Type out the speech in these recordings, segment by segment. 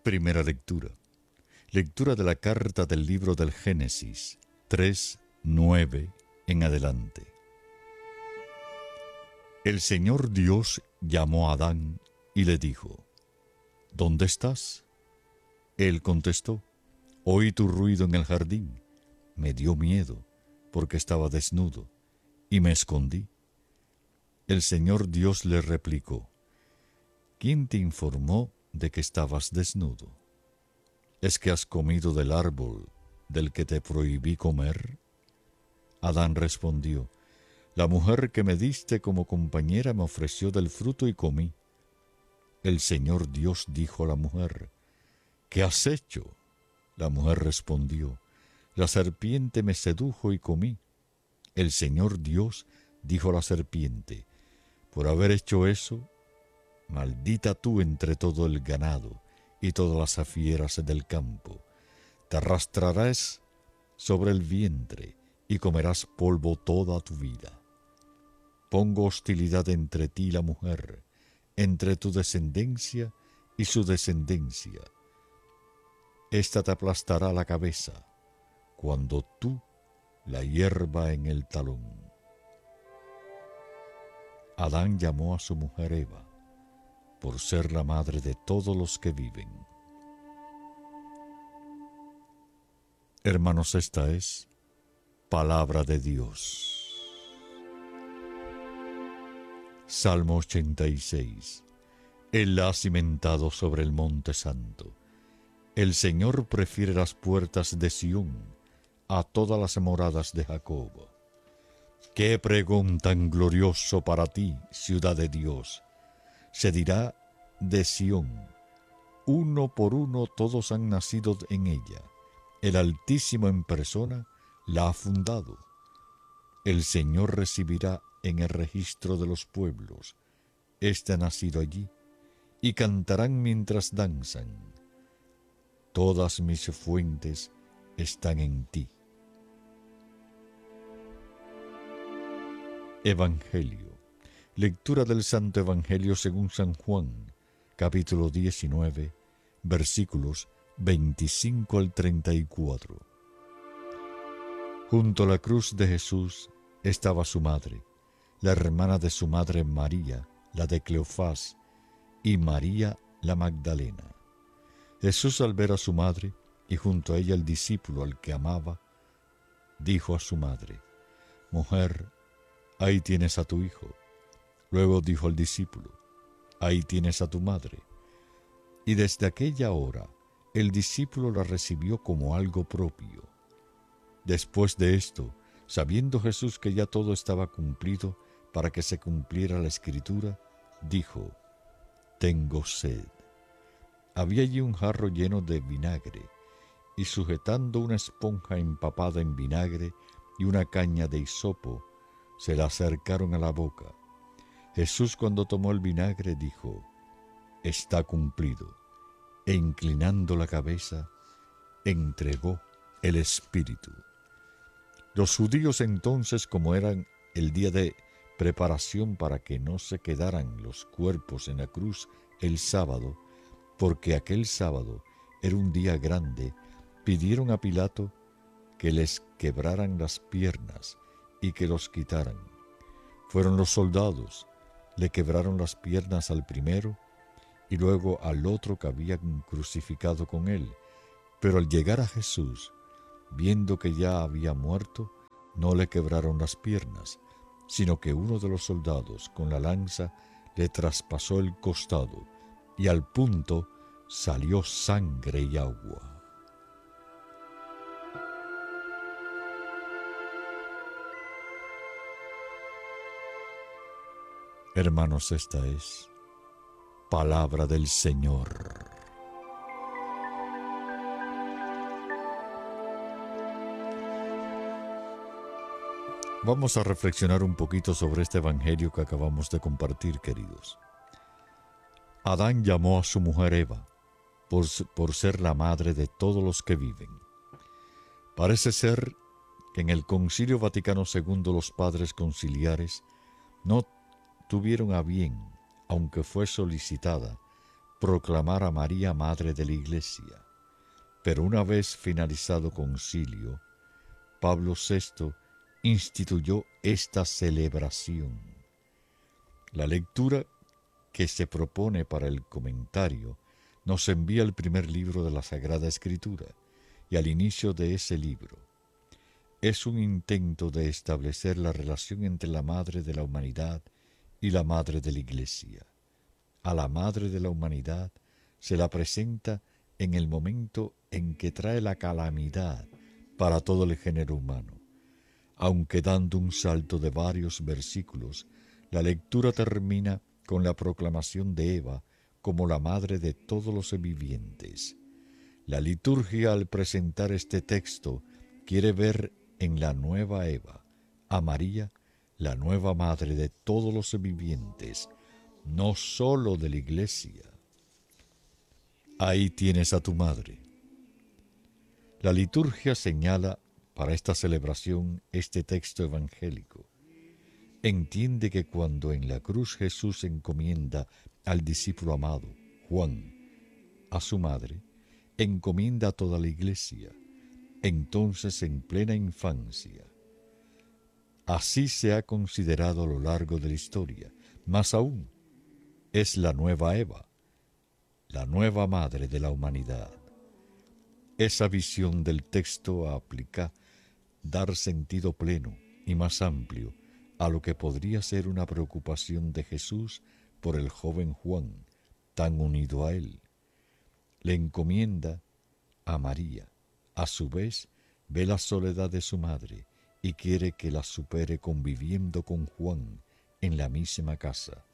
Primera lectura. Lectura de la carta del libro del Génesis, 3:9 en adelante. El Señor Dios llamó a Adán y le dijo: ¿Dónde estás? Él contestó: oí tu ruido en el jardín. Me dio miedo porque estaba desnudo y me escondí. El Señor Dios le replicó: ¿quién te informó de que estabas desnudo? ¿Es que has comido del árbol del que te prohibí comer? Adán respondió: la mujer que me diste como compañera me ofreció del fruto y comí. El Señor Dios dijo a la mujer: ¿qué has hecho? La mujer respondió: la serpiente me sedujo y comí. El Señor Dios dijo a la serpiente: por haber hecho eso, maldita tú entre todo el ganado y todas las fieras del campo. Te arrastrarás sobre el vientre y comerás polvo toda tu vida. Pongo hostilidad entre ti y la mujer, entre tu descendencia y su descendencia. Esta te aplastará la cabeza, cuando tú la hierba en el talón. Adán llamó a su mujer Eva, por ser la madre de todos los que viven. Hermanos, esta es palabra de Dios. Salmo 86. Él la ha cimentado sobre el monte santo. El Señor prefiere las puertas de Sión a todas las moradas de Jacob. ¡Qué pregón tan glorioso para ti, ciudad de Dios! Se dirá de Sión: uno por uno todos han nacido en ella. El Altísimo en persona la ha fundado. El Señor recibirá en el registro de los pueblos: este ha nacido allí, y cantarán mientras danzan: todas mis fuentes están en ti. Evangelio. Lectura del Santo Evangelio según San Juan, capítulo 19, versículos 25 al 34. Junto a la cruz de Jesús estaba su madre, la hermana de su madre María, la de Cleofás, y María la Magdalena. Jesús, al ver a su madre y junto a ella el discípulo al que amaba, dijo a su madre: mujer, ahí tienes a tu hijo. Luego dijo al discípulo: ahí tienes a tu madre. Y desde aquella hora el discípulo la recibió como algo propio. Después de esto, sabiendo Jesús que ya todo estaba cumplido para que se cumpliera la Escritura, dijo: tengo sed. Había allí un jarro lleno de vinagre, y sujetando una esponja empapada en vinagre y una caña de hisopo, se la acercaron a la boca. Jesús, cuando tomó el vinagre, dijo: está cumplido, e inclinando la cabeza, entregó el Espíritu. Los judíos entonces, como eran el día de preparación para que no se quedaran los cuerpos en la cruz el sábado, porque aquel sábado era un día grande, pidieron a Pilato que les quebraran las piernas y que los quitaran. Fueron los soldados, le quebraron las piernas al primero y luego al otro que habían crucificado con él. Pero al llegar a Jesús, viendo que ya había muerto, no le quebraron las piernas, sino que uno de los soldados con la lanza le traspasó el costado, y al punto salió sangre y agua. Hermanos, esta es palabra del Señor. Vamos a reflexionar un poquito sobre este evangelio que acabamos de queridos. Adán llamó a su mujer Eva por ser la madre de todos los que viven. Parece ser que en el Concilio Vaticano II los padres conciliares no tuvieron a bien, aunque fue solicitada proclamar a María Madre de la Iglesia. Pero una vez finalizado concilio, Pablo VI instituyó esta celebración. La lectura que se propone para el comentario nos envía el primer libro de la Sagrada Escritura, y al inicio de ese libro es un intento de establecer la relación entre la Madre de la Humanidad y la Madre de la Iglesia. A la Madre de la Humanidad se la presenta en el momento en que trae la calamidad para todo el género humano. Aunque dando un salto de varios versículos, la lectura termina con la proclamación de Eva como la madre de todos los vivientes. La liturgia, al presentar este texto, quiere ver en la nueva Eva a María, la nueva madre de todos los vivientes, no sólo de la Iglesia. Ahí tienes a tu madre. La liturgia señala para esta celebración este texto evangélico. Entiende que cuando en la cruz Jesús encomienda al discípulo amado, Juan, a su madre, encomienda a toda la Iglesia, entonces en plena infancia. Así se ha considerado a lo largo de la historia, más aún, es la nueva Eva, la nueva madre de la humanidad. Esa visión del texto aplica dar sentido pleno y más amplio a lo que podría ser una preocupación de Jesús por el joven Juan, tan unido a él. Le encomienda a María. A su vez, ve la soledad de su madre y quiere que la supere conviviendo con Juan en la misma casa.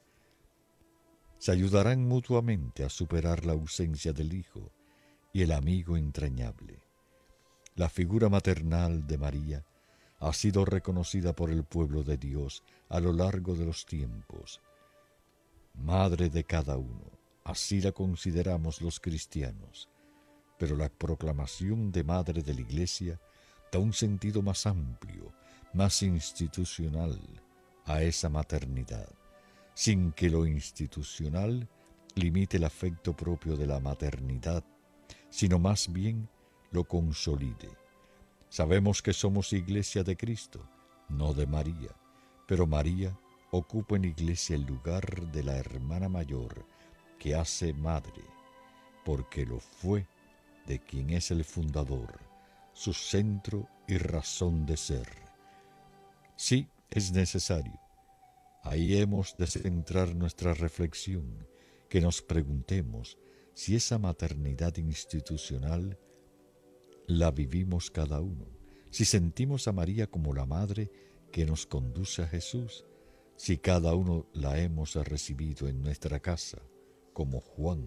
Se ayudarán mutuamente a superar la ausencia del hijo y el amigo entrañable. La figura maternal de María ha sido reconocida por el pueblo de Dios a lo largo de los tiempos. Madre de cada uno, así la consideramos los cristianos, pero la proclamación de Madre de la Iglesia da un sentido más amplio, más institucional a esa maternidad, sin que lo institucional limite el afecto propio de la maternidad, sino más bien lo consolide. Sabemos que somos Iglesia de Cristo, no de María, pero María ocupa en la Iglesia el lugar de la hermana mayor que hace madre, porque lo fue de quien es el fundador, su centro y razón de ser. Sí, es necesario. Ahí hemos de centrar nuestra reflexión, que nos preguntemos si esa maternidad institucional la vivimos cada uno, si sentimos a María como la madre que nos conduce a Jesús, si cada uno la hemos recibido en nuestra casa, como Juan.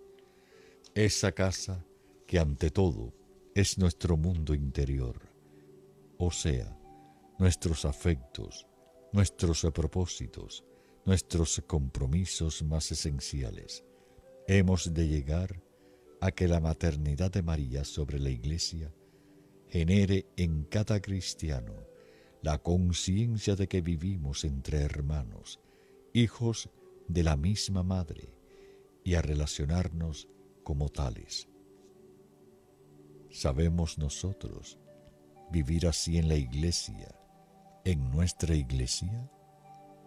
Esa casa que ante todo es nuestro mundo interior, o sea, nuestros afectos, nuestros propósitos, nuestros compromisos más esenciales. Hemos de llegar a que la maternidad de María sobre la Iglesia genere en cada cristiano la conciencia de que vivimos entre hermanos, hijos de la misma madre, y a relacionarnos como tales. ¿Sabemos nosotros vivir así en la Iglesia, en nuestra Iglesia?